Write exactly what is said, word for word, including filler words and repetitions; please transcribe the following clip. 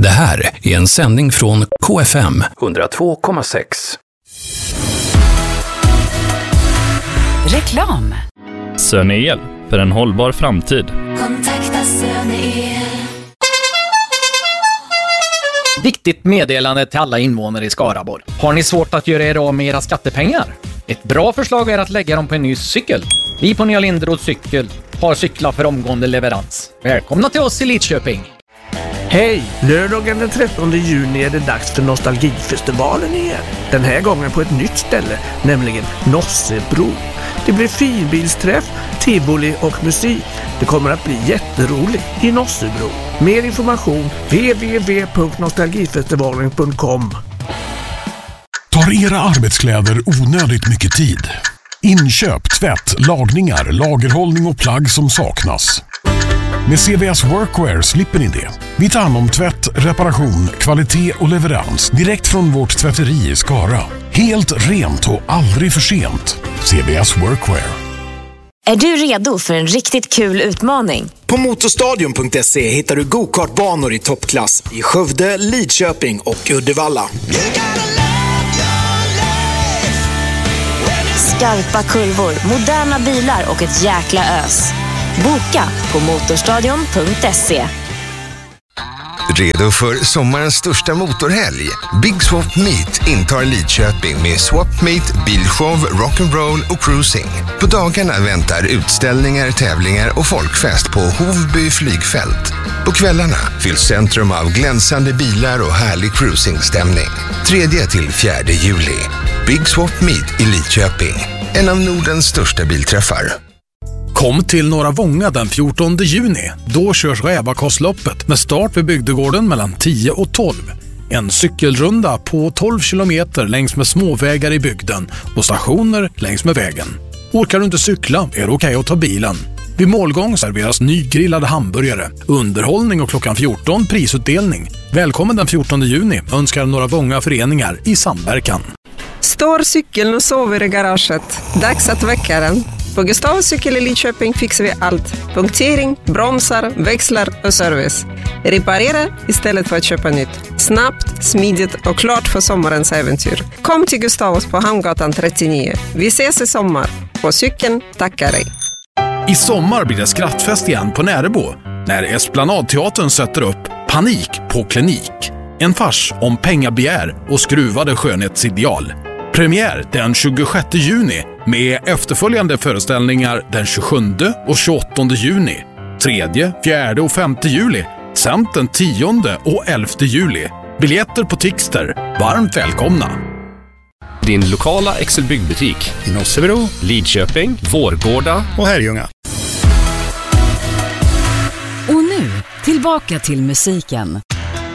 Det här är en sändning från K F M hundratvå komma sex. Reklam. Sönel för en hållbar framtid. Kontakta Sönel. Viktigt meddelande till alla invånare i Skaraborg. Har ni svårt att göra er av med era skattepengar? Ett bra förslag är att lägga dem på en ny cykel. Vi på Nya Linderods cykel har cyklar för omgående leverans. Välkomna till oss i Lidköping. Hej! Lördagen den trettonde juni är det dags för Nostalgifestivalen igen. Den här gången på ett nytt ställe, nämligen Nossebro. Det blir finbilsträff, tivoli och musik. Det kommer att bli jätteroligt i Nossebro. Mer information w w w punkt nostalgifestivalen punkt com. Tar era arbetskläder onödigt mycket tid? Inköp, tvätt, lagningar, lagerhållning och plagg som saknas. Med C V S Workwear slipper ni det. Vi tar hand om tvätt, reparation, kvalitet och leverans direkt från vårt tvätteri i Skara. Helt rent och aldrig för sent. C V S Workwear. Är du redo för en riktigt kul utmaning? På motorstadion punkt se hittar du go-kartbanor i toppklass i Skövde, Lidköping och Uddevalla. Skarpa kurvor, moderna bilar och ett jäkla ös. Boka på motorstadion punkt se. Redo för sommarens största motorhelg? Big Swap Meet intar Lidköping med Swap Meet, bilshow, rock'n'roll och cruising. På dagarna väntar utställningar, tävlingar och folkfest på Hovby flygfält. På kvällarna fylls centrum av glänsande bilar och härlig cruisingstämning. tredje till fjärde juli. Big Swap Meet i Lidköping. En av Nordens största bilträffar. Kom till Norra Vånga den fjortonde juni. Då körs Rävakostloppet med start vid bygdegården mellan tio och tolv. En cykelrunda på tolv kilometer längs med småvägar i bygden och stationer längs med vägen. Orkar du inte cykla är det okej att ta bilen. Vid målgång serveras nygrillade hamburgare, underhållning och klockan fjorton prisutdelning. Välkommen den fjortonde juni önskar Norra Vånga föreningar i samverkan. Står cykeln och sover i garaget. Dags att väcka den. På Gustavs cykel i Lidköping fixar vi allt. Punktering, bromsar, växlar och service. Reparera istället för att köpa nytt. Snabbt, smidigt och klart för sommarens äventyr. Kom till Gustavs på Hamngatan trettionio. Vi ses i sommar. På cykeln tackar dig. I sommar blir det skrattfest igen på Närebo när Esplanadteatern sätter upp Panik på klinik. En fars om pengabegär och skruvade skönhetsideal. Premiär den tjugosjätte juni med efterföljande föreställningar den tjugosjunde och tjugoåttonde juni, tredje, fjärde och femte juli samt den tionde och elfte juli. Biljetter på Tixter. Varmt välkomna! Din lokala Excel byggbutik i Nossebro, Lidköping, Vårgårda och Herrljunga. Och nu, tillbaka till musiken.